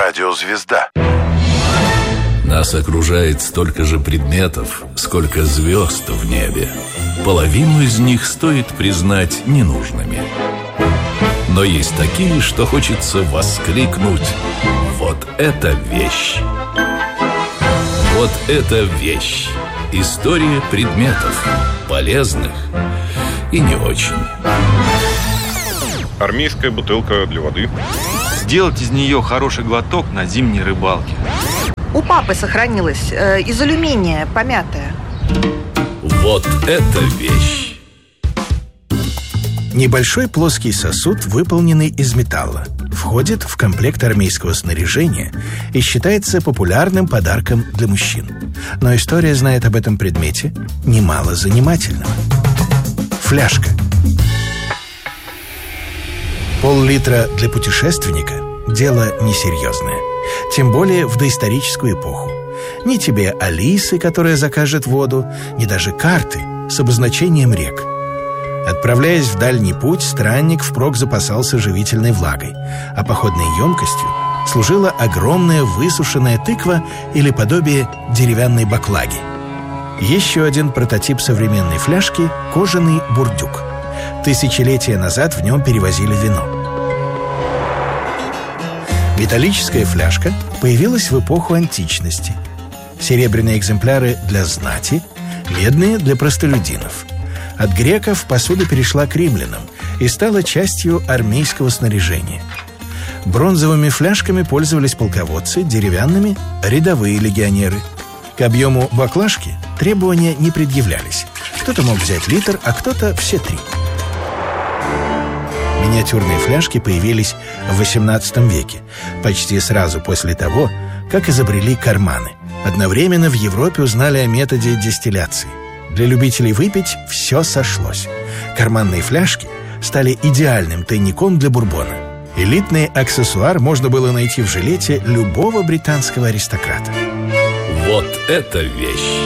Радиозвезда. Нас окружает столько же предметов, сколько звезд в небе. Половину из них стоит признать ненужными. Но есть такие, что хочется воскликнуть: вот это вещь! Вот это вещь! История предметов, полезных и не очень. Армейская бутылка для воды. Сделать из нее хороший глоток на зимней рыбалке. У папы сохранилась из алюминия, помятая. Вот это вещь! Небольшой плоский сосуд, выполненный из металла, входит в комплект армейского снаряжения и считается популярным подарком для мужчин. Но история знает об этом предмете немало занимательного. Фляжка. Пол-литра для путешественника – дело несерьезное. Тем более в доисторическую эпоху. Ни тебе Алисы, которая закажет воду, ни даже карты с обозначением рек. Отправляясь в дальний путь, странник впрок запасался живительной влагой, а походной емкостью служила огромная высушенная тыква или подобие деревянной баклаги. Еще один прототип современной фляжки – кожаный бурдюк. Тысячелетия назад в нем перевозили вино. Металлическая фляжка появилась в эпоху античности. Серебряные экземпляры для знати, медные для простолюдинов. От греков посуда перешла к римлянам и стала частью армейского снаряжения. Бронзовыми фляжками пользовались полководцы, деревянными – рядовые легионеры. К объему баклажки требования не предъявлялись. Кто-то мог взять литр, а кто-то все 3. Миниатюрные фляжки появились в XVIII веке, почти сразу после того, как изобрели карманы. Одновременно в Европе узнали о методе дистилляции. Для любителей выпить все сошлось. Карманные фляжки стали идеальным тайником для бурбона. Элитный аксессуар можно было найти в жилете любого британского аристократа. Вот это вещь!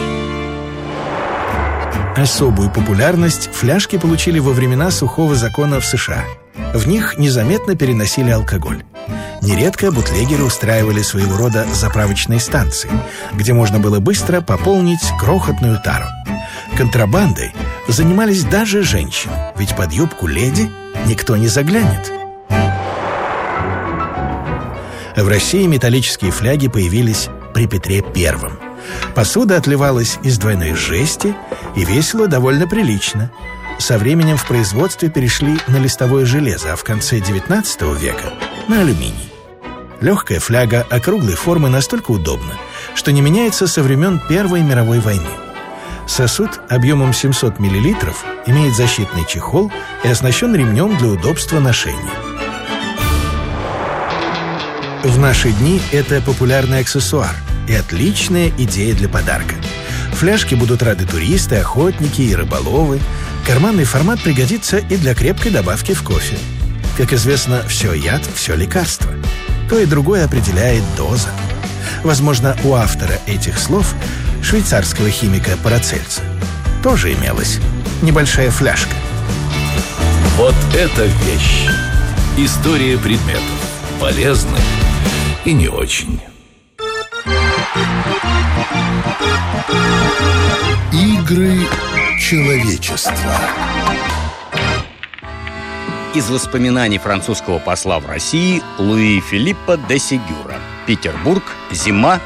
Особую популярность фляжки получили во времена сухого закона в США. В них незаметно переносили алкоголь. Нередко бутлегеры устраивали своего рода заправочные станции, где можно было быстро пополнить крохотную тару. Контрабандой занимались даже женщины, ведь под юбку леди никто не заглянет. В России металлические фляги появились при Петре I. Посуда отливалась из двойной жести и весила довольно прилично. Со временем в производстве перешли на листовое железо, а в конце XIX века – на алюминий. Легкая фляга округлой формы настолько удобна, что не меняется со времен Первой мировой войны. Сосуд объемом 700 мл имеет защитный чехол и оснащен ремнем для удобства ношения. В наши дни это популярный аксессуар и отличная идея для подарка. Фляжки будут рады туристы, охотники и рыболовы. Карманный формат пригодится и для крепкой добавки в кофе. Как известно, все яд, все лекарство. То и другое определяет доза. Возможно, у автора этих слов, швейцарского химика Парацельса, тоже имелась небольшая фляжка. Вот это вещь! История предметов, полезных и не очень. Игры человечества. Из воспоминаний французского посла в России Луи Филиппа де Сегюра. Петербург, зима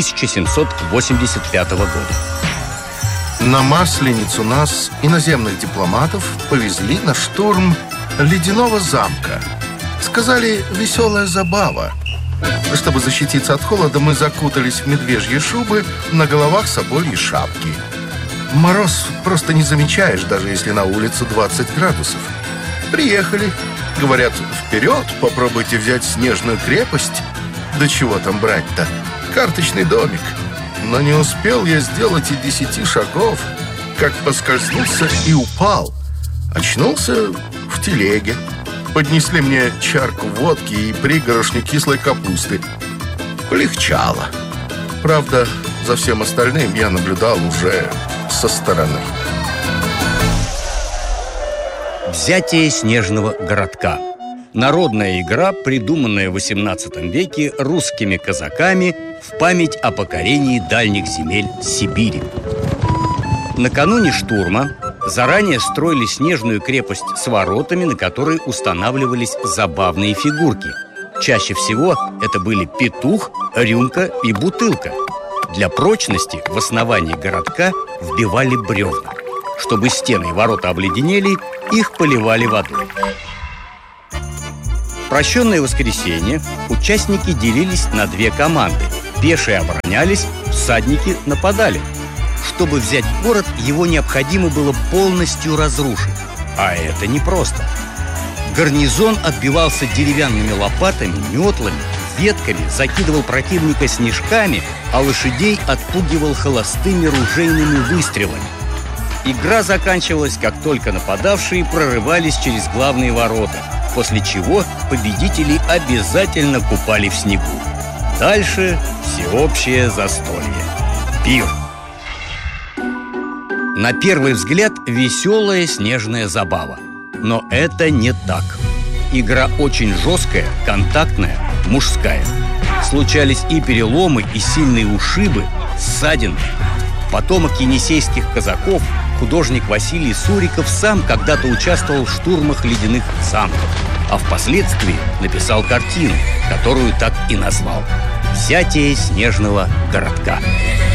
1785 года. На Масленицу нас, иноземных дипломатов, повезли на штурм ледяного замка. Сказали, веселая забава. Чтобы защититься от холода, мы закутались в медвежьи шубы, на головах собольи шапки. Мороз просто не замечаешь, даже если на улице 20 градусов. Приехали. Говорят, вперед, попробуйте взять снежную крепость. Да чего там брать-то? Карточный домик. Но не успел я сделать и 10 шагов, как поскользнулся и упал. Очнулся в телеге. Поднесли мне чарку водки и пригорошню кислой капусты. Полегчало. Правда, за всем остальным я наблюдал уже со стороны. Взятие снежного городка. Народная игра, придуманная в XVIII веке русскими казаками в память о покорении дальних земель Сибири. Накануне штурма заранее строили снежную крепость с воротами, на которые устанавливались забавные фигурки. Чаще всего это были петух, рюмка и бутылка. Для прочности в основании городка вбивали бревна. Чтобы стены и ворота обледенели, их поливали водой. В прощенное воскресенье участники делились на две команды. Пешие оборонялись, всадники нападали. Чтобы взять город, его необходимо было полностью разрушить. А это непросто. Гарнизон отбивался деревянными лопатами, метлами, ветками, закидывал противника снежками, а лошадей отпугивал холостыми ружейными выстрелами. Игра заканчивалась, как только нападавшие прорывались через главные ворота, после чего победители обязательно купали в снегу. Дальше всеобщее застолье. Пир. На первый взгляд веселая снежная забава. Но это не так. Игра очень жесткая, контактная, мужская. Случались и переломы, и сильные ушибы, ссадины. Потомок енисейских казаков, художник Василий Суриков, сам когда-то участвовал в штурмах ледяных замков, а впоследствии написал картину, которую так и назвал «Взятие снежного городка».